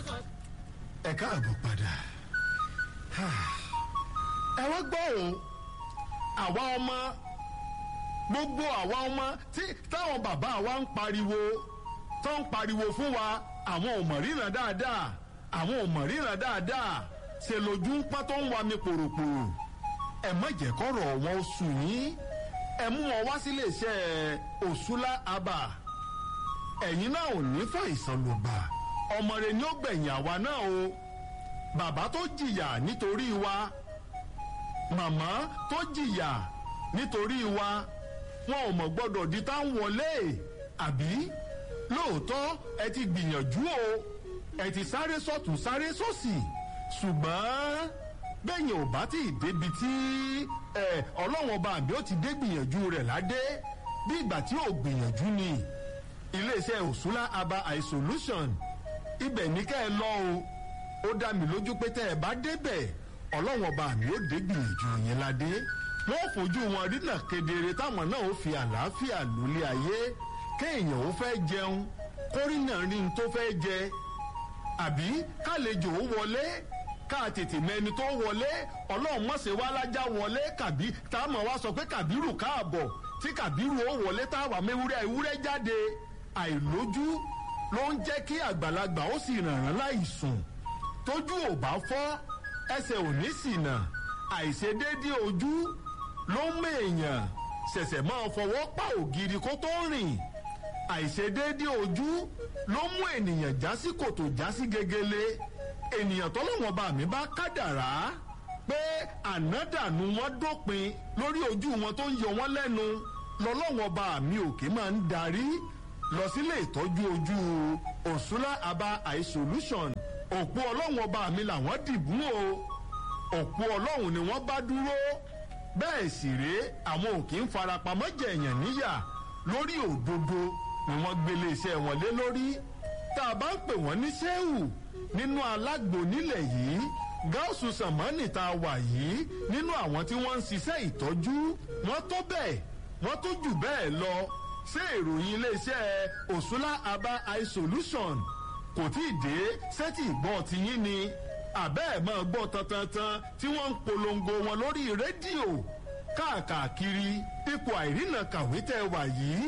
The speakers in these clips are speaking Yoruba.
ẹ káàbọ̀ padà ẹ wá gbọ́ o àwa ọmọ gbogbo àwa ọmọ tí táwọn bàbá wa ń pariwo fún wa àwọn ò mọ̀ ríran dáadáa ṣe lójú ń pọ́n tó ń wa mi pòròpòrò ẹ má jẹ́ kọ́rọ̀ wọn ó sùn yín ẹ mú wọn wá sílé iṣẹ́ Òṣùlá Abà ẹ̀yin náà ò ní fàìsàn ló bá ọmọ rẹ ni ó gbẹ̀yìn àwa náà o bàbá tó jìyà nítorí wa màmá tó jìyà nítorí wa wọn ò mọ̀ gbọ́dọ̀ di tá ń wọlé àbí lóòótọ́ ẹ ti gbìyànjú o ẹ ti sáré sọ́tún sáré sósì ṣùgbọ́n bẹ́yìn ò bá tí ì débi tí ọlọ́wọ́n ọba àbí ó ti dé gbìyànjú rẹ̀ ládé bí ìgbà tí ò gbìyànjú ni iléeṣẹ́ Òṣùlá Abà Eye Solution ibẹ̀ ní kẹ́ ẹ lọ o ó dá mi lójú pé tẹ́ ẹ bá débẹ̀ ọlọ́wọ́n ọba àbí ó dé gbìyànjú yẹn ládé wọ́n fojú wọn rínà kedere táwọn náà ó fi àlàáfíà lólé ayé kéèyàn ó fẹ́ jẹun kórìnà rí n tó fẹ́ jẹ àbí kálejò ó wọlé ká tètè mẹni tó wọlé ọlọ́run mọ̀sẹ̀ wá lájà wọlé kàbí táwọn wá sọ pé kàbírù káàbọ̀ tí kàbírù ó wọlé táwa mẹ́wúrẹ́ ewúrẹ́ jáde àìlójú ló ń jẹ́ kí àgbàlagbà ó sì rànràn láìsùn tójú ò bá fọ́ ẹsẹ̀ ò ní ṣìnà àìṣedéédé ojú ló ń mèèyàn ṣẹ̀ṣẹ̀ máa fọwọ́ pa ògiri kó tó rìn àìṣedéédé ojú ló mú ènìyàn já sí kòtò já sí gegele ènìyàn tọ́lọ́wọ́n bá mi bá kádàrá pé ànádànù wọn dópin lórí ojú wọn tó ń yọ wọn lẹ́nu lọ́lọ́wọ́n bá mi òkè máa ń darí lọ sílé ìtọ́jú ojú Òṣùlá Abà Eye Solution òpó ọlọ́wọ́n bá mi làwọn dìbò o òpó ọlọ́run ni wọ́n bá dúró bẹ́ẹ̀ sì rèé àwọn òkè ń farapamọ́ jẹ̀yàn níyà lórí òdodo ni wọ́n gbélé iṣẹ́ wọn lé lórí tá a bá ń pè wọ́n ní sẹ́wù nínú alágbo nílẹ̀ yìí gáúsù sàmánì tá a wà yìí nínú àwọn tí wọ́n ń ṣiṣẹ́ ìtọ́jú wọ́n tó bẹ́ẹ̀ wọ́n tó jù bẹ́ẹ̀ lọ ṣé ìròyìn iléeṣẹ́ Òṣùlá Abà Eye Solution kò tí ì dé sẹ́tì ìgbọ́ tiyín ni àbẹ́ ẹ̀ máa gbọ́ tantantan tí wọ́n ń polongo wọn lórí rédíò káàkiri ipò àìrìnà kàwé tẹ́ wà yìí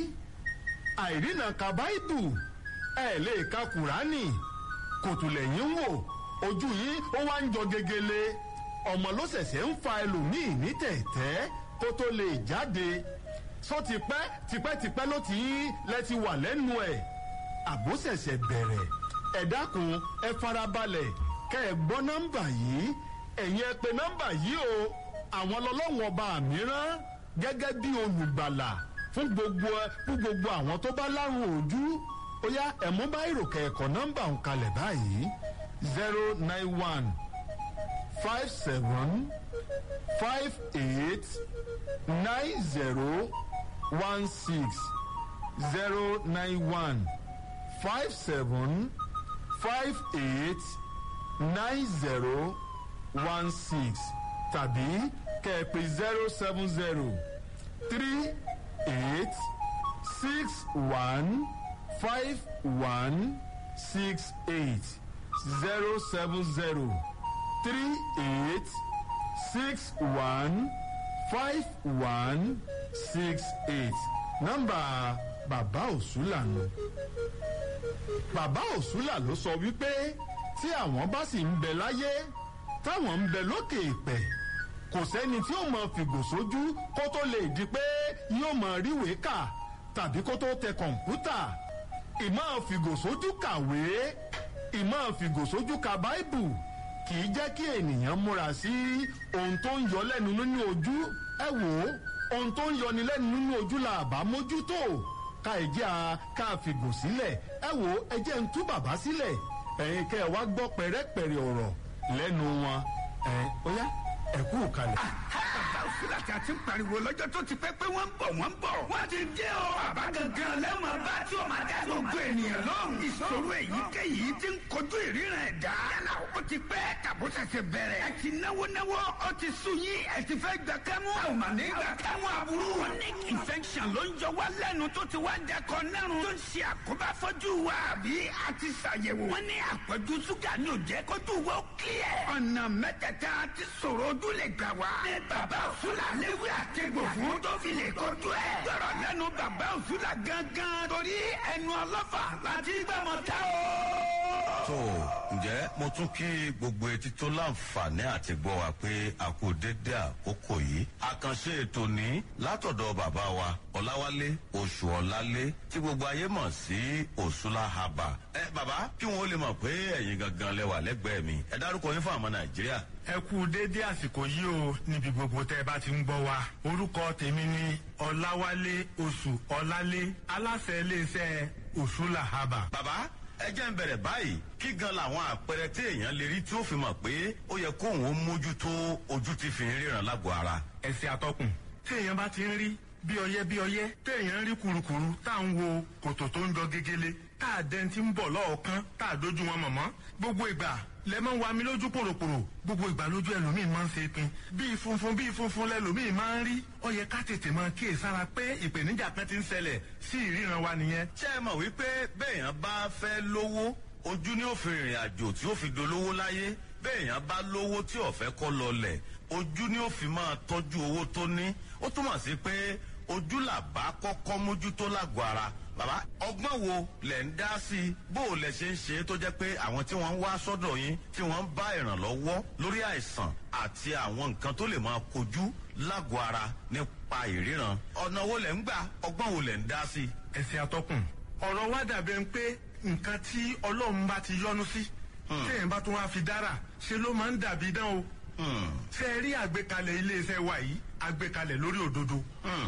àìrìnà ka báìbù ẹ̀ lè ka kùránì kòtùlẹ̀yìn wò ojú yìí ó wá ń jọ gegele ọmọ ló ṣẹ̀ṣẹ̀ ń fa ẹlòmíì ní tẹ̀tẹ́ kó tó lè jáde sọ tipẹ́ ló ti lẹ́ti wà lẹ́nu ẹ̀ àbó ṣẹ̀ṣẹ̀ bẹ̀rẹ̀ ẹ dákun ẹ farabalẹ̀ kẹ́ ẹ gbọ́ nọ́mbà yìí ẹ̀yin ẹ pè nọ́mbà yìí o àwọn lọ́lọ́wọ́n ọba mìíràn gẹ́gẹ́ bí olùgbàlà fún gbogbo àwọn tó bá lárùn ojú ó yá ẹ̀mú bá ìròkè ẹ̀kọ́ nọ́mbà ń kalẹ̀ báyìí 091 57 58 90 16 091 57 58 9016 tàbí kẹ̀pẹ̀ 070 38 61 51 68 070 38 61 51 68 nọ́mbà bàbá Òṣùlá nù. Bàbá Òṣùlá ló sọ wípé tí àwọn bá sì ń bẹ láyé táwọn ń bẹ lókè ìpẹ kò sẹ́ni tí ó mọ fìgò sójú kó tó lè di pé yóò mọ ríwèé kà tàbí kó tó tẹ kọ̀ǹpútà ìmọ̀ fìgò sójú kàwé ìmọ̀ fìgò sójú ka báìbù kì í jẹ́ kí ènìyàn múra sí ohun tó ń yọ lẹ́nu nínú ojú ẹ wò ó ohun tó ń yọni lẹ́nu nínú ojú la àbá mójútó ká ẹ̀jẹ̀ ká fìgò sílẹ̀ ẹ wò ó ẹ̀jẹ̀ ń tú bàbá sílẹ̀ ẹ̀yin kẹ́ ẹ wá gbọ́ pẹ̀rẹ́pẹ̀rẹ́ ọ̀rọ̀ lẹ́nu wọn ó yá ẹ kú kalẹ̀. Bàbá Òṣùlá àti àti pariwo lọ́jọ́ tó ti pẹ́ pé wọ́n ń bọ̀. wọ́n ti dé o. bàbá gangan lẹ́wọ̀n bá tí o máa dá gbogbo ènìyàn lọ́rùn. ìṣòro èyíkéyìí ti ń kojú ìríran ẹ̀dá. yálà ó ti pẹ́ tàbó ṣẹ̀ṣẹ̀ bẹ̀rẹ̀. ẹ ti náwó ó ti sú yín. ẹ ti fẹ́ gbà kẹ́mú. a ò mà ní gbà kẹ́mú aburú. chronic infection ló ń jọ wá lẹ́nu tó ti wá dẹkọ nẹ́rùn. tó ń ṣe àkóbá fọ́jú wa àbí a ti ṣàyẹ̀wò. wọ́n ní àpọ̀jù ṣúgà ní òjẹ́ kójú wa ó kílẹ̀. ọ̀nà mẹ́tẹ̀ẹ̀ta ti sọ̀rọ̀ ojú lè gbà wá. ní bàbá òṣùlà léwé àtẹ̀gbò fún tó fi lè kojú ẹ̀. gbọ́dọ̀ lẹ́nu bàbá òṣùlà gangan. torí ẹnu ọlọ́fà láti gbàmọ̀ tá o. tó ǹjẹ́ mo tún kí gbogbo etí tó láǹfààní àti gbọ́ wa pé a kò dédé àkókò yìí. àkànṣe ètò ní látọ̀dọ̀ bàbá wa ọ̀làwálé oṣù ọ̀làlé tí gbogbo ayé mọ̀ sí òṣùlá haba. bàbá kí wọn ó lè mọ̀ pé ẹ̀yin gangan lẹ́wà lẹ́gbẹ̀ẹ́ mi ẹ dárúkọ yín fún àwọn nàìjíríà. ẹ kú dédé àsìkò yìí o níbi gbogbo tẹ́ ẹ bá ti ń gbọ́ wa. orúkọ tèmi ni ọ̀làwálé oṣù ọ̀làlé aláṣẹ iléeṣẹ́ òṣùlá haba. bàbá ẹ jẹ́ ń bẹ̀rẹ̀ báyìí kí gan làwọn àpẹẹrẹ tí èèyàn lè rí tí ó fi mọ̀ pé ó yẹ kóun ó mójútó ojú tí fi ń ríran lágọ̀ọ́ ara. ẹsẹ̀ àtọkùn tí èèyàn bá ti ń rí bí ọyẹ́ tí èèyàn ń rí kurukuru tá à ń wo kòtò tó ń jọ gegele tá à dẹ́n tí ń bọ̀ lọ́ọ̀kan tá à dójú wọn mọ̀mọ́ gbogbo ìgbà lẹ́mọ̀ wa mi lójú pòròpòrò gbogbo ìgbà lójú ẹlòmíì máa ń ṣe pin bíi funfun lẹ́lòmíì máa ń rí ó yẹ ká tètè máa kíyèsára pé ìpèníjà kan ti ń ṣẹlẹ̀ sí ìríran wa nìyẹn. ṣé ẹ mọ̀ wípé béèyàn bá fẹ́ lówó ojú ni ó fi rìnrìn àjò tí ó fi dolówó láyé béèyàn bá lówó tí ó fẹ́ kó lọlẹ̀ ojú ni ó fi máa tọ́jú owó tó ní ó túmọ̀ sí pé ojú làbá kọ́kọ́ mójútó lágọ̀ọ́ ara. bàbá ọgbọ́n wo lẹ̀ ń dá sí i bó o lẹ̀ ṣe ń ṣe é tó jẹ́ pé àwọn tí wọ́n ń wá sọ́dọ̀ yín tí wọ́n ń bá ìrànlọ́wọ́ lórí àìsàn àti àwọn nǹkan tó lè máa kojú lágọ̀ọ́ ara nípa ìríran ọ̀nà wo lẹ̀ ń gbà ọgbọ́n wo lẹ̀ ń dá sí i. ẹsẹ̀ àtọkùn ọ̀rọ̀ wa dàbẹ̀ ń pé nǹkan tí ọlọ́run bá ti yọ́nú sí téèyàn bá tún wá fi dára ṣe ló máa ń dàbí dán o. ṣe é rí àgbékalẹ̀ iléeṣẹ́ wa yìí àgbékalẹ̀ lórí òdodo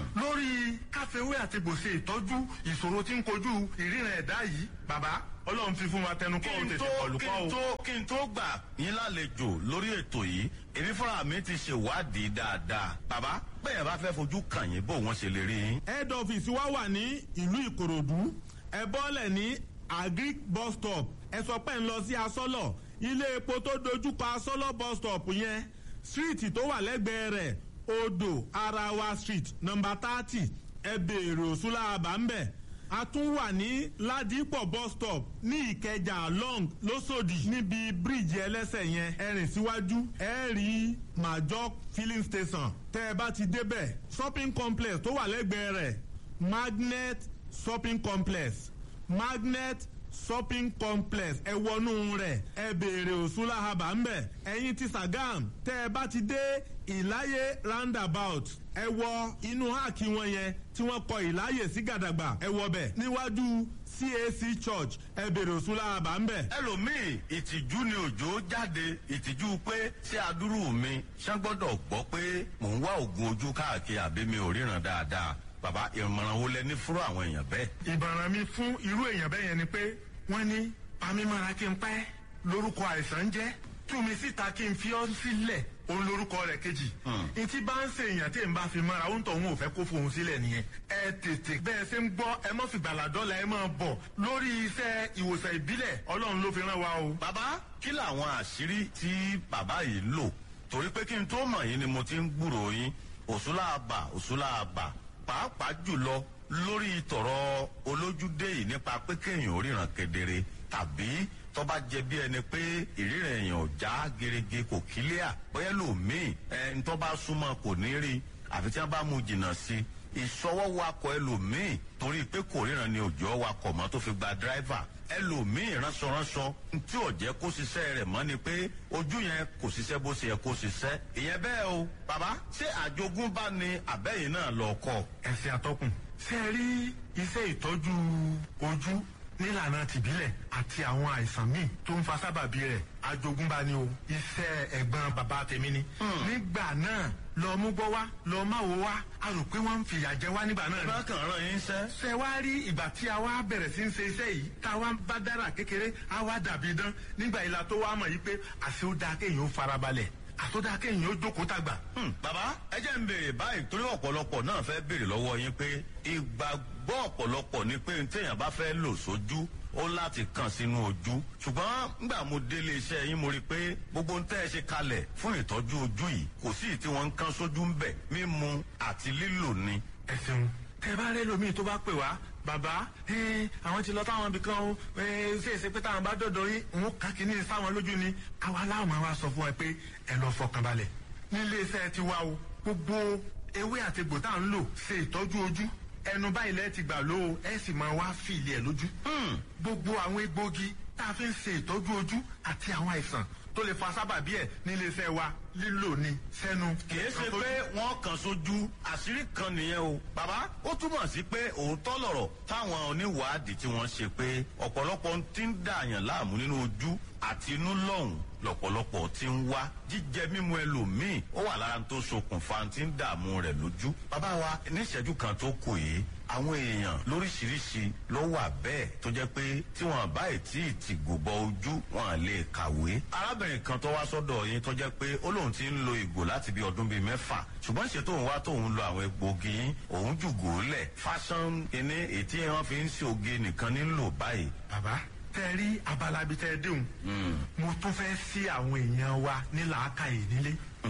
lórí káfíwé àti gbòsè ìtọ́jú ìṣòro tí ń kojú ìríran ẹ̀dá yìí bàbá ọlọ́run fi fún wa tẹnu kọ́ ò tètè kọlùkọ́ o. kí n tó gbà yín lálejò lórí ètò yìí èmi fúnra mi ti ṣèwádìí dáadáa bàbá bẹ́ẹ̀ bá fẹ́ fojú kàn yín bó wọ́n ṣe lè rí yín. head office wa wà ní ìlú ìkòròdú ẹ bọ́lẹ̀ ní agric bus stop ẹ sọ pé ń lọ sí asọ́lọ̀ ilé epo tó dojúkọ asọ́lọ̀ bus stop yẹn síríìtì tó wà lẹ́gbẹ̀ẹ́ rẹ̀ odò arawa street number 30 ẹ béèrè òṣùlá àbámbẹ̀ a tún wà ní ládìpọ̀ bus stop ní ìkẹjà long lọ́sọ̀dì níbi bíríìjì ẹlẹ́sẹ̀ yẹn ẹ rìn síwájú ẹ rí major filling station tẹ́ ẹ bá ti débẹ̀ shopping complex tó wà lẹ́gbẹ̀ẹ́ rẹ̀ magnet shopping complex ẹ wọnú rẹ̀ ẹ béèrè òṣùlá haba ńbẹ̀ ẹ̀yin ti Sàgám tẹ́ ẹ bá ti dé ìláyé roundabout ẹ wọ inú háàkì wọn yẹn tí wọ́n kọ ìláyè sí gàdàgbà ẹ wọ bẹ̀ níwájú CAC church ẹ béèrè òṣùlá haba ńbẹ̀. ẹlòmíì ìtìjú ni òjò jáde ìtìjú pé ṣé adúrú mi ṣá gbọ́dọ̀ gbọ́ pé mò ń wá oògùn ojú káàkiri àbí mi ò ríran dáadáa bàbá ìmọ̀ràn wo lẹ ní fún àwọn èèyàn bẹ́ẹ̀. ìmọ̀ràn mi fún irú èèyàn bẹ́ẹ̀ yẹn ni pé wọ́n ní pamímọ́ra kí n pẹ́ lórúkọ àìsàn ń jẹ́ tú mi síta kí n fi ọ́ sílẹ̀ òun lórúkọ rẹ̀ kejì. ntí bá ń ṣe èèyàn tí n bá fi mọ́ra ó ń tọ̀ òun ò fẹ́ kó fohùn sílẹ̀ nìyẹn. ẹ tètè bẹ́ẹ̀ ṣe ń gbọ́ ẹ mọ́ fìgbàlà dọ́là ẹ máa bọ̀ lórí iṣẹ́ ìwòsàn ìbílẹ̀ ọlọ́run ló fi rán wa o. bàbá kí làwọn àṣírí tí bàbá yìí lò torí pé kí n tó mọ̀ yín ni mo ti ń gbúròó yín òṣùlá àbà pàápàá jùlọ lórí tọ̀rọ̀ olójúdé yìí nípa pé kéèyàn ríran kedere tàbí tó bá jẹ bí ẹni pé ìríran èèyàn ò já gerege kò kílíà bóyá lòmíì ntọ́ bá súnmọ́ kò ní rí àfi tí wọ́n bá mú jìnnà sí ìṣọwọ́ wakọ̀ ẹlòmíì torí pé kò ríran ni òjò wakọ̀ mọ́ tó fi gba dráìvà ẹlòmíì ránṣọránṣọ tí ò jẹ́ kó ṣiṣẹ́ rẹ̀ mọ́ ni pé ojú yẹn kò ṣiṣẹ́ bó ṣe yẹ kó ṣiṣẹ́ ìyẹn bẹ́ẹ̀ o bàbá ṣé àjogúnbá ni àbẹ́yìn náà lọ kọ́. ẹsẹ̀ àtọkùn ṣe rí iṣẹ́ ìtọ́jú ojú nílànà tìbílẹ̀ àti àwọn àìsàn míì tó ń fa sábàbí rẹ̀ àjogúnbá ni o iṣẹ́ ẹ̀gbọ́n bàbá tèmi ni. nígbà náà lọ mú gbọ́ wá lọ má wo wá a rò pé wọ́n ń fìyà jẹ wá nígbà náà ni. bákan ràn yín sẹ́. ṣe wá rí ìgbà tí a wá bẹ̀rẹ̀ sí ń ṣe iṣẹ́ yìí tá a wá bá dára kékeré a wá dàbí dán nígbà ìlà tó wá mọ̀ yìí pé àṣé ó dáa kéèyàn ó farabalẹ̀ àtọ́dá kéèyàn ó jókòó tàgbà. bàbá ẹ jẹ́ ń béèrè báyìí torí ọ̀pọ̀lọpọ̀ náà fẹ́ béèrè lọ́wọ́ yín pé ìgbàgbọ́ ọ̀pọ̀lọpọ̀ ni pé téèyàn bá fẹ́ lò sójú ó láti kàn sínú ojú ṣùgbọ́n nígbà mo délé iṣẹ́ yín mo rí i pé gbogbo ń tẹ́ ẹ ṣe kalẹ̀ fún ìtọ́jú ojú yìí kò sí tí wọ́n ń kán sójú ń bẹ̀ mímu àti lílò ni. ẹ ṣeun tẹ bá rẹ lómi tó bá pè wá bàbá àwọn ti lọ táwọn ibì kan o ṣèṣe pé táwọn bá dọ̀dọ̀ yín òun kàkíní sáwọn lójú ni àwa láwọn máa wá sọ fún ẹ pé ẹ lọ fọkànbalẹ̀ nílé iṣẹ́ ti wá o gbogbo ewé àti egbò tá à ń lò ṣe ìtọ́jú ojú ẹnu báyìí lẹ́ẹ̀ ti gbà ló o ẹ sì máa wá fìlì ẹ̀ lójú. gbogbo àwọn egbògi tá a fi ń ṣe ìtọ́jú ojú àti àwọn àìsàn tó lè fa sábàbí ẹ̀ nílé iṣẹ́ wa lílò ní sẹ́nu. kìí ṣe pé wọ́n kàn sójú àṣírí kan nìyẹn o. bàbá ó túmọ̀ sí pé òótọ́ lọ̀rọ̀ táwọn oníwàádìí tí wọ́n ṣe pé ọ̀pọ̀lọpọ̀ ti ń dààyàn láàmú nínú ojú àti inú lọ́hùn lọ̀pọ̀lọpọ̀ ti ń wá jíjẹ mímu ẹlòmíì ó wà lára tó ṣokùnfà tí ń dààmú rẹ̀ lójú. bàbá wa ní ìṣẹ́jú kan tó kù yìí àwọn èèyàn lóríṣiríṣi ló wà bẹ́ẹ̀ tó jẹ́ pé tí wọ́n bá tí ti gòbọ ojú wọn lè kàwé. arábìnrin kan tó wá sọ́dọ̀ yín tó jẹ́ pé ó lóun ti ń lo ìgò láti bí ọdún bíi 6 ṣùgbọ́n ṣe tóun wá tóun lo àwọn egbògi yín òun jùgò lẹ̀ fashion kìíní ètí wọn fi ń ṣe oge nìkan nílò báyìí. bàbá tẹ rí abala bíi tẹ déhùn mo tún fẹ́ sí àwọn èèyàn wa ní làákàyè nílé.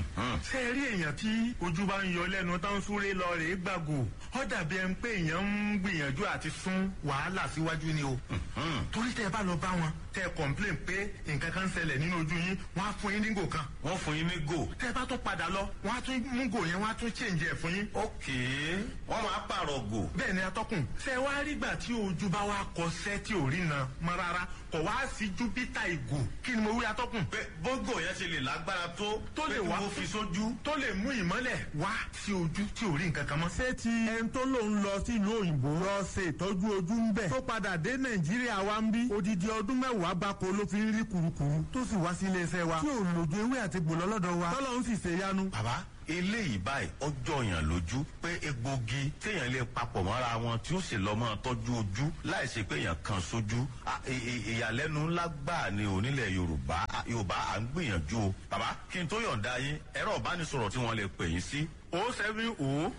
ṣé ẹ rí èèyàn tí ojú bá ń yọ lẹ́nu tán súré lọ rèé gbàgò ó dàbí ẹni pé èèyàn ń gbìyànjú àti sún wàhálà síwájú ni o. torí tẹ bá lọ bá wọn tẹ complain pé nǹkan kan ń ṣẹlẹ̀ nínú ojú yín wọ́n á fún yín ní gò kan. wọ́n fún yín ní gò. tẹ bá tún padà lọ wọ́n á tún mú gò yẹn wọ́n á tún change ẹ̀ fún yín. ok wọ́n máa pààrọ̀ gò. bẹ́ẹ̀ ni atọ́kùn ṣe wá rí gbà tí ojú bá wá kọsẹ́ tí ò rí na mọ́ rárá kò wá sí júpítà ìgò kí ni mo wí atọ́kùn. pé bógò yẹn ṣe lè lágbára tó lè wá fi sójú tó lè mú ìmọ́lẹ̀ wá sí ojú tí ò rí nǹkan kan mọ́. ṣé ti ẹni tó lòun lọ sílùú òyìnbó lọ ṣe ìtọ́jú ojú ń bẹ̀ tó padà dé nàìjíríà wa ń bí odidi ọdún 10 gbáko ló fi ń rí kurukuru tó sì wá sí iléeṣẹ́ wa tí ò lòdì ewé àti gbòlọ́ lọ́dọ̀ wa tọ́lọ́ ń sì ṣe yanu. bàbá eléyìí báyìí ọjọ́ yàn lójú pé egbògi téèyàn lè papọ̀ mọ́ra wọn tí ó sì lọ́ mọ́ tọ́jú ojú láì ṣe pé èèyàn kan sójú ìyàlẹ́nu ńlá gbà ní onílẹ̀ yorùbá à ń gbìyànjú o. bàbá kí n tó yọ̀ǹda yín ẹ̀rọ ìbánisọ̀rọ̀ tí wọ́n lè pè yín sí 070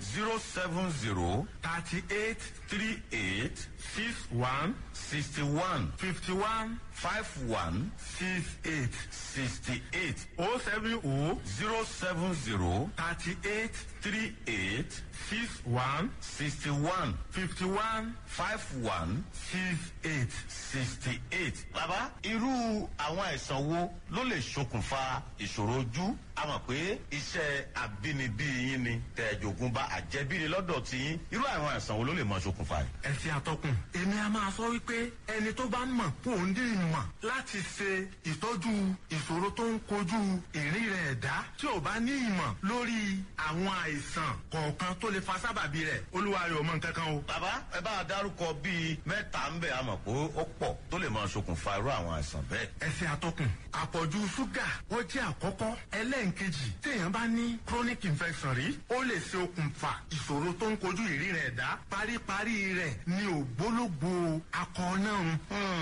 070 38 38 61 61 51 51 68 68 070 070 38 38 61 61 51 51 68 68. bàbá irú àwọn àìsàn wo ló lè ṣokùnfà ìṣòro ojú a mọ̀ pé iṣẹ́ àbínibí yín ni tẹ̀jọ̀gùn bá àjẹbíni lọ́dọ̀ tí yín irú àwọn àìsàn wo ló lè mọ ṣokùnfà rẹ̀. ẹ ṣe àtọkùn èmi a máa sọ wípé ẹni tó bá mọ̀ kó ń dín ìmọ̀ láti ṣe ìtọ́jú ìṣòro tó ń kojú ìrìn rẹ̀ ẹ̀dá tí ò bá ní ìmọ̀ lórí àwọn àìsàn kọ̀ọ̀kan tó lè fa sábàbí rẹ̀ olúwa rẹ̀ ò mọ̀ nǹkan kan o. bàbá ẹ bá a dárúkọ bíi 3 ń bẹ̀ a mọ̀ pé ó pọ̀ tó lè máa ṣokùnfà irú àwọn àìsàn bẹ́ẹ̀. ẹ ṣe àtọkùn àpọ̀jù ṣúgà ó jẹ́ àkọ́kọ́ ẹlẹ́ǹkejì téèyàn bá ní chronic infection rí ó lè ṣe okùnfà ìṣòro tó ń kojú ìrìn rẹ̀ ẹ̀dá paríparí rẹ̀ ní ògbólógbò akọ náà.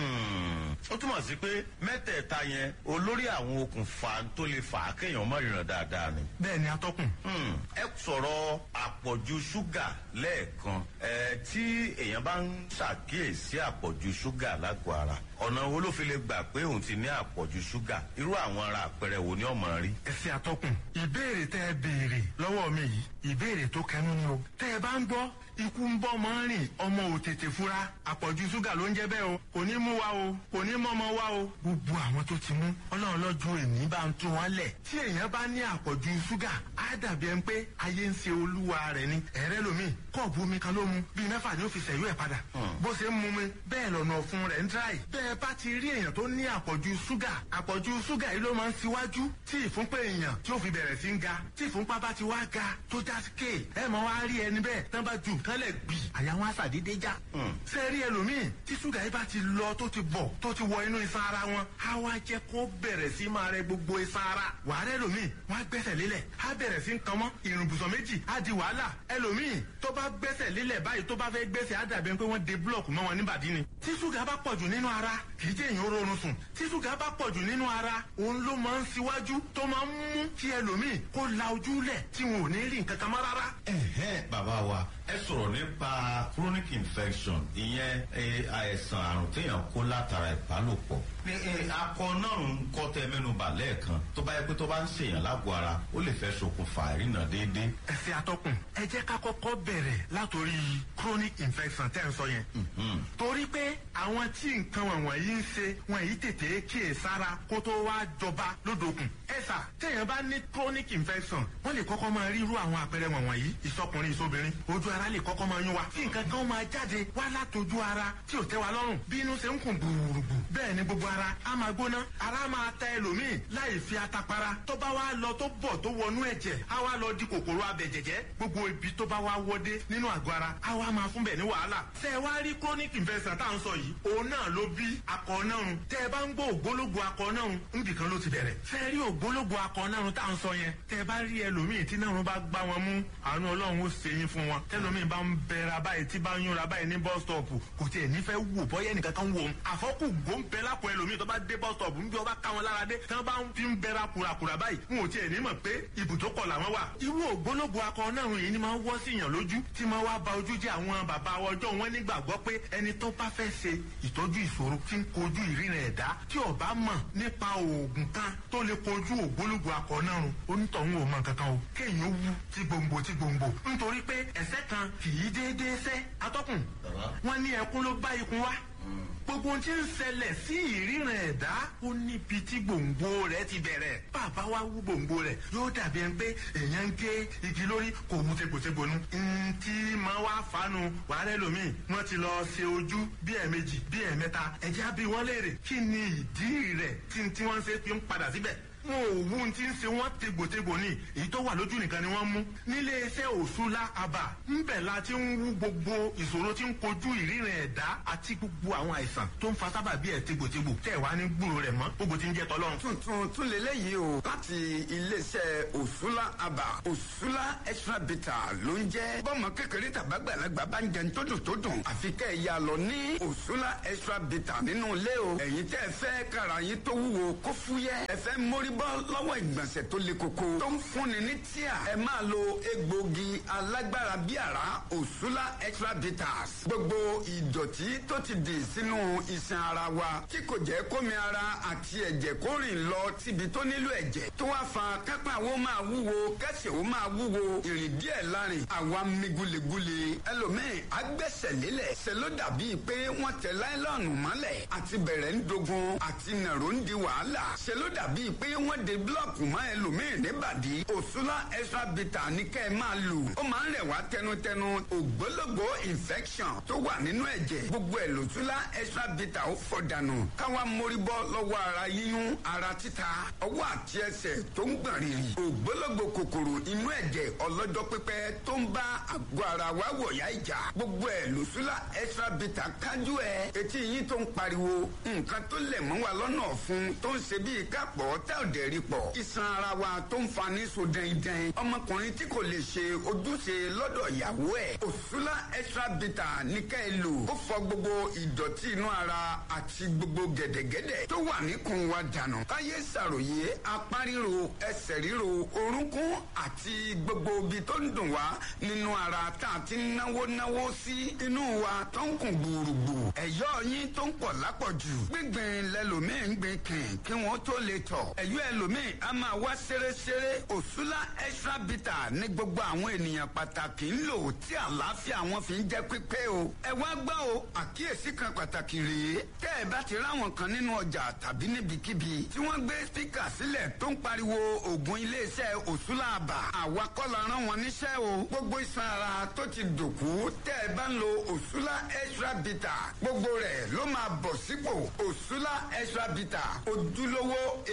ó túmọ̀ sí pé mẹ́tẹ̀ẹ̀ta yẹn olórí àwọn okùnfà tó lè fà á kéèyàn mọ̀ ìrìnà dáadáa ni. bẹ́ẹ̀ ni atọ́kùn. ẹ sọ̀rọ̀ àpọ̀jù ṣúgà lẹ́ẹ̀kan tí èèyàn bá ń ṣàkíyèsí àpọ̀jù ṣúgà lágọ̀ọ́ ara ọ̀nà wo ló fi lè gbà pé òun ti ní àpọ̀jù ṣúgà irú àwọn ara àpẹẹrẹ wo ni ọmọ rí. ẹ ṣe àtọkùn ìbéèrè tẹ ẹ béèrè lọ́wọ́ mi yìí ìbéèrè tó kẹnu ni o. tẹ ẹ bá ń gbọ́ ikú ń bọ́ mọ́ rìn ọmọ ò tètè fura àpọ̀jù ṣúgà ló ń jẹ́ bẹ́ẹ̀ o kò ní mú wa o kò ní mọ́mọ́ wa o. gbogbo àwọn tó ti mú ọlọ́run lọ́jọ́ èní bá ń tún wọn lẹ̀. tí èèyàn bá ní àpọ̀jù ṣúgà á dàbí ẹni pé ayé ń ṣe olúwa rẹ̀ ni. ẹ̀rẹ́ lomi kọ́ọ̀bù omi kan ló mu bíi 6 ni ó fi ṣẹ̀yú ẹ̀ padà. bó ṣe ń mu mi bẹ́ẹ̀ lọ́nà ọ̀fun rẹ̀ ń dráì. bẹ́ẹ̀ bá ti rí èèyàn tó ní àpọ̀jù ṣúgà yìí ló máa ń ṣíwájú tí ìfúnpá èèyàn tí ó fi bẹ̀rẹ̀ sí ń ga tí ìfúnpá bá ti wá ga tó já jásikè ẹ mọ wá rí ẹni bẹ́ẹ̀ tán bá ju nǹkan lẹ̀ gbì àyà wọn àṣàdédé já. sẹ́ẹ̀rí ẹlòmíì tí ṣúgà yìí bá ti lọ tó ti bọ̀ tó ti wọ inú iṣan ara wọn á wá jẹ́ kó bẹ̀rẹ̀ sí máa rẹ gbogbo iṣan ara. wàhálà ẹlòmíì wọ́n á gbẹ́sẹ̀ lélẹ̀ á bẹ̀rẹ̀ sí nǹkan mọ́ ìrùbùsọ̀ méjì á di wàhálà. ẹlòmíì tó bá gbẹ́sẹ̀ lélẹ̀ báyìí tó bá fẹ́ gbẹ́sẹ̀ á dàbí pé wọ́n de búlọ̀kù mọ́ wọn níbàdí ni. tí ṣúgà bá pọ̀jù nínú ara kì í jẹ́ èèyàn rọrùn sùn. tí ṣúgà bá pọ̀jù nínú ara òun ló máa ń ṣíwájú tó máa ń mú kí ẹlòmíì kó la ojú lẹ̀ tí wọn ò ní rí nǹkan kan mọ́ rárá. bàbá wa ẹ sọ̀rọ̀ nípa chronic infection ìyẹn àìsàn àrùn téèyàn kó látara ìbálòpọ̀ ní akọ náà ń kọ́ tẹ mẹ́nubà lẹ́ẹ̀kan tó bá yẹ pé tó bá ń ṣèyàn lágọ̀ọ́ ara ó lè fẹ́ ṣokùnfà ìrìnà déédéé. ẹ ṣe atọ́kùn ẹ jẹ́ ká kọ́kọ́ bẹ̀rẹ̀ látòrí chronic infection tẹ́ ń sọ yẹn. torí pé àwọn tí nǹkan wọ̀nyí ń ṣe wọn yìí tètè kíyè sára kó tó wá jọba lódòkun. ẹ sà téèyàn bá ní chronic infection wọ́n lè kọ́kọ́ máa rí irú àwọn àpẹẹrẹ wọ̀nyí ìsọkùnrin ìsobìnrin ojú ara lè kọ́kọ́ máa yún wa kí nǹkan kan máa jáde wá látòjú ara tí ò tẹ́ wa lọ́rùn bí inú ṣe ń kùn gbùrùgbù bẹ́ẹ̀ ni gbogbo ara á máa gbóná ara máa ta ẹlòmíì láì fi atapara tó bá wá lọ tó bọ̀ tó wọnú ẹ̀jẹ̀ á wá lọ di kòkòrò abẹ̀jẹ̀jẹ̀ gbogbo ibi tó bá wá wọdé nínú àgọ́ ara á wá máa fún bẹ̀ ní wàhálà. ṣé ẹ wá rí chronic infection tá à ń sọ yìí òun náà ló bí akọ̀ọ́nàrùn tẹ́ ẹ bá ń gbọ́ ògbólógbò akọ̀ọ́nàrùn níbìkan ló ti bẹ̀rẹ̀. ṣé ẹ rí ògbólógbò akọ̀ọ́nàrùn tá à ń sọ yẹn tẹ́ ẹ bá rí ẹlòmíì tí náà bá gbá wọn mú àánú ọlọ́run ó ṣe yín fún wọn tẹ́lòmíì bá ń bẹ̀rẹ̀ báyìí tí bá ń yúnra báyìí ní bus stop kò tiẹ̀ nífẹ̀ẹ́ wò bọ́yẹ́ ẹnìkan kan wò ó àfọ́kù gbóǹpẹ́ lápò ẹlòmíì tó bá dé bus stop ń bí ọba ká wọn lára dé tí wọ́n bá ń fi ń bẹ̀rẹ̀ kùràkùrà báyìí n ò tiẹ̀ ní mọ̀ pé ibùdókọ̀ làwọn wà. irú ògbólógbò akọ̀ọ́nàrùn yìí ni máa ń wọ́ sí yàn lójú tí máa wá ba ojú jẹ́ àwọn bàbá ọjọ́ wọn nígbàgbọ́ pé ẹni tó bá fẹ́ ṣe ìtọ́jú ìṣòro tí ń kojú ìrìnà ẹ̀dá tí ó bá mọ̀ nípa oògùn kan tó lè kojú ògbólógbò akọ̀ọ́nàrùn onítọ̀hún ò mọ̀ kankan o kéèyàn wú tí gbòǹgbò nítorí pé ẹ̀ṣẹ̀ kan kì í déédéé ṣẹ́ atọ́kùn wọn ní ẹkún ló bá ikun wá gbogbo ohun tí ń ṣẹlẹ̀ sí ìríran ẹ̀dá ó níbi tí gbòǹgbò rẹ̀ ti bẹ̀rẹ̀ bàbá wa wú gbòǹgbò rẹ̀ yóò dàbí ẹni pé èèyàn ń gé igi lórí kò mú tegbòtegbò nu tí máa wá fanu wàhálà lómi wọ́n ti lọ ṣe ojú bí ẹ̀ẹ̀mejì bí ẹ̀ẹ̀mẹ́ta ẹ̀já bí wọ́n léèrè kí ni ìdí rẹ̀ tí wọ́n ṣe fi ń padà síbẹ̀ wọn ò wú tí ń ṣe wọn tegbòtegbò ní èyí tó wà lójú nìkan ni wọ́n mú nílé iṣẹ́ òṣùlá àbà ńbẹ̀ la ti ń wú gbogbo ìṣòro tí ń kojú ìríran ẹ̀dá àti gbogbo àwọn àìsàn tó ń fa sábàbí ẹ̀ tegbòtegbò tẹ̀ wá ní gbúrò rẹ̀ mọ́ gbogbo tí ń jẹ́ tọ́lọ́run. tuntun tún lélẹ́yìí o láti iléeṣẹ́ òṣùlá àbà òṣùlá extra bitter ló ń jẹ́ bọ́mọ kékeré tàbágbàlagbà bá ń jẹun tó dùn àfi kẹ́ ẹ̀ yà lọ ní òṣùlá extra bitter nínú ilé o ẹ̀yin tẹ́ ẹ fẹ́ kára yín tó wúwo kó fúyẹ́ ẹ fẹ́ mórí bọ́ lọ́wọ́ ìgbọ̀nsẹ̀ tó le koko tó ń fúnni ní tíà ẹ máa lo egbògi alágbára bí àrá òṣùlá extra bitters gbogbo ìdọ̀tí tó ti dì sínú iṣan ara wa tí kò jẹ́ kómi ara àti ẹ̀jẹ̀ kó rìn lọ síbi tó nílò ẹ̀jẹ̀ tó wá fa kápá wo máa wúwo kẹsẹ̀ wo máa wúwo ìrìn díẹ̀ lárin àwa mi gulegule ẹlòmíì agbẹ́sẹ̀ lélẹ̀ ṣe ló dàbí pé wọ́n tẹ láìlọ́ọ̀nù mọ́lẹ̀ àti bẹ̀rẹ̀ ń dogun àti nàró ń di wàhálà ṣe ló dàbí pé wọ́n de búlọ̀kù mọ́ ẹlòmíì níbàdí òṣùlá extra bitter ní kẹ́ ẹ máa lò ó máa ń rẹ̀ wá tẹnutẹnu ògbólógbò infection tó wà nínú ẹ̀jẹ̀ gbogbo ẹ̀ lòṣùlá extra bitter ó fọ̀ dànù káwa mórí bọ́ lọ́wọ́ ara yíyún ara títa ọwọ́ àti ẹsẹ̀ tó ń gbọ̀n rìrì ògbólógbò kòkòrò inú ẹ̀jẹ̀ ọlọ́jọ́ pípẹ́ tó ń bá àgọ́ ara wa wọ̀yá ìjà gbogbo ẹ̀ lòṣùlá extra bitter kájú ẹ̀ etí yín tó ń pariwo nǹkan tó lẹ̀ mọ́ wa lọ́nà ọ̀fun tó ń ṣe bíi kápọ̀ tá ò dẹ̀ rí pọ̀ iṣan ara wa tó ń fa ní so dẹ́ndẹ́n ọmọkùnrin tí kò lè ṣe ojúṣe lọ́dọ̀ ìyàwó ẹ̀ òṣùlá extra bitter ní ká ẹ lò ó fọ gbogbo ìdọ̀tí inú ara àti gbogbo gẹ̀dẹ̀gẹ̀dẹ̀ tó wà níkùn wa dànù káyé ṣàròyé apá ríro ẹsẹ̀ ríro orúnkún àti gbogbo ibi tó ń dùn wá nínú ara tá a ti náwó sí inú wa tó ń kùn gbùrùgbù ẹ̀yọ́ yín tó ń pọ̀ lápọ̀jù gbígbìn lẹ́lòmíì ń gbìn kí wọ́n tó lè tọ̀ ẹ̀yọ́ ẹlòmíì a máa wá ṣeréṣeré òṣùlá extra bitter ní gbogbo àwọn ènìyàn pàtàkì ń lò tí àlàáfíà wọn fi ń jẹ́ pípé o ẹ wá gbọ́ o àkíyèsí kan pàtàkì rèé tẹ́ ẹ bá ti ráwọn kan nínú ọjà tàbí níbikíbi tí wọ́n gbé spíkà sílẹ̀ tó ń pariwo ògùn iléeṣẹ́ òṣùlá àbà àwa kọ́ la rán wọn níṣẹ́ o gbogbo iṣan ara tó ti dòkú tẹ́ ẹ bá ń lo òṣùlá extra bitter gbogbo rẹ̀ ló máa bọ̀ sípò òṣùlá extra bitter ojúlówó egbòogi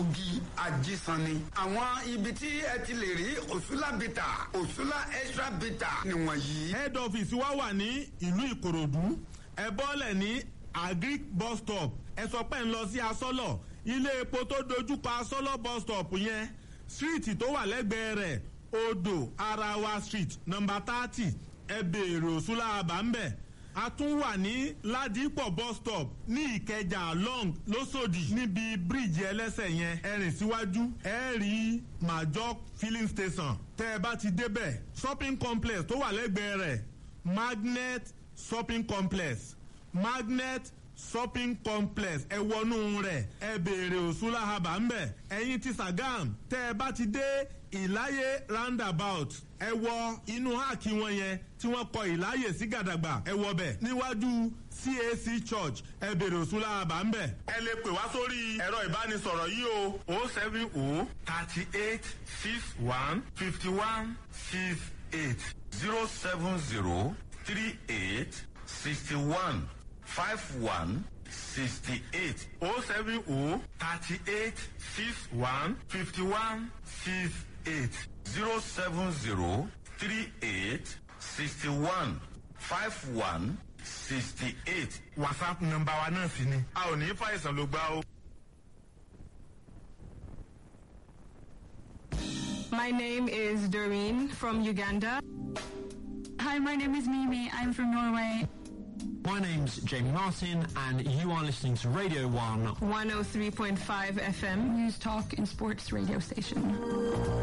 egbògi ajísanni. àwọn ibi tí ẹ ti lè rí òṣùlá bìtà òṣùlá extra bìtà nìwọ̀nyí. head office wa wà ní ìlú ìkòròdú ẹ bọ́lẹ̀ ní agric bus stop ẹ sọ pé ń lọ sí asọ́lọ̀ ilé epo tó dojúkọ asọ́lọ̀ bus stop yẹn street tó wà lẹ́gbẹ̀ẹ́ rẹ̀ odò arawa street number 30 ẹ béèrè òṣùlá àbá ń bẹ̀. a tún wà ní ládìpọ̀ bus stop ní ìkẹjà long lọ́sọ̀dì níbi bíríìjì ẹlẹ́sẹ̀ yẹn ẹ rìn síwájú ẹ rí major filling station tẹ́ ẹ bá ti débẹ̀ shopping complex tó wà lẹ́gbẹ̀ẹ́ rẹ̀ magnet shopping complex magnet shopping complex ẹ wọnú rẹ̀ ẹ béèrè òṣùlá haba ń bẹ̀ ẹ̀yin ti Sàgám tẹ́ ẹ bá ti dé ìláyé roundabout ẹ wọ inú háàkì wọn yẹn tí wọ́n kọ ìláyè sí gàdàgbà ẹ wọ bẹ̀ níwájú CAC church ẹ béèrè òṣùlá haba ń bẹ̀. ẹ lè pè wá sórí ẹ̀rọ ìbánisọ̀rọ̀ yìí o 070 38 61 51 68 070 38 61 51 68 070 38 61 51 68 070 38 61 51 68. WhatsApp nọ́mbà wa náà sì ni a ò ní fàìsàn ló gbà o. My name is Doreen from Uganda. Hi, my name is Mimi. I'm from Norway. My name's Jamie Martin, and you are listening to Radio 1 103.5 FM. News Talk and Sports radio station.